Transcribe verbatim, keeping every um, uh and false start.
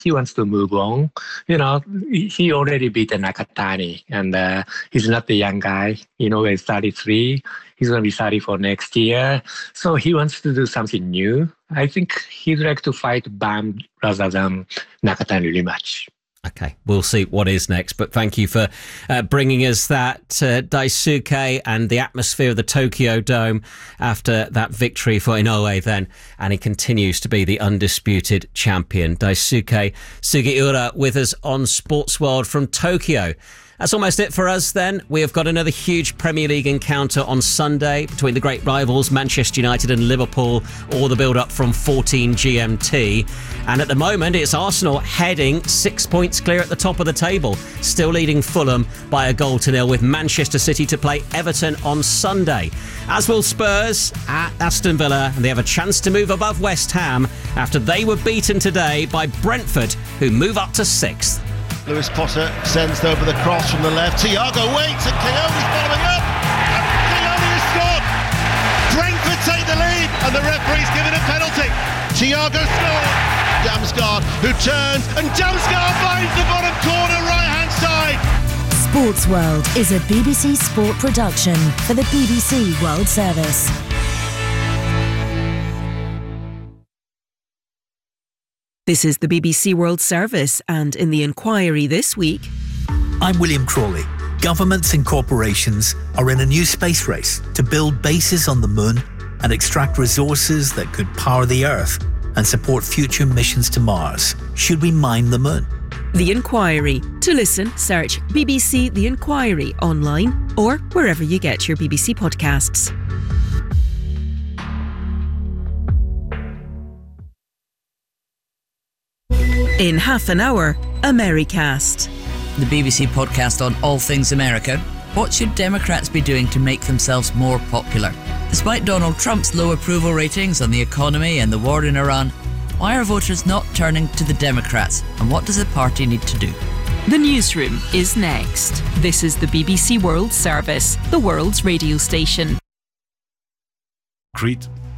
he wants to move on. You know, he already beat Nakatani, and uh, he's not the young guy. You know, he's thirty-three. He's going to be thirty for next year. So he wants to do something new. I think he'd like to fight Bam rather than Nakatani rematch. Okay, we'll see what is next. But thank you for uh, bringing us that uh, Daisuke and the atmosphere of the Tokyo Dome after that victory for Inoue then. And he continues to be the undisputed champion. Daisuke Sugiura with us on Sports World from Tokyo. That's almost it for us then. We have got another huge Premier League encounter on Sunday between the great rivals Manchester United and Liverpool, all the build-up from fourteen G M T. And at the moment, it's Arsenal heading six points clear at the top of the table, still leading Fulham by a goal to nil, with Manchester City to play Everton on Sunday. As will Spurs at Aston Villa, and they have a chance to move above West Ham after they were beaten today by Brentford, who move up to sixth. Lewis Potter sends over the cross from the left. Thiago waits and Keown's following up. And Keown has scored. Brentford take the lead and the referee's given a penalty. Thiago scored. Damsgaard who turns and Damsgaard finds the bottom corner right hand side. Sports World is a B B C Sport production for the B B C World Service. This is the B B C World Service, and in the inquiry this week... I'm William Crawley. Governments and corporations are in a new space race to build bases on the moon and extract resources that could power the Earth and support future missions to Mars. Should we mine the moon? The Inquiry. To listen, search B B C The Inquiry online or wherever you get your B B C podcasts. In half an hour, Americast. The B B C podcast on all things America. What should Democrats be doing to make themselves more popular? Despite Donald Trump's low approval ratings on the economy and the war in Iran, why are voters not turning to the Democrats? And what does the party need to do? The Newsroom is next. This is the B B C World Service, the world's radio station. Crete.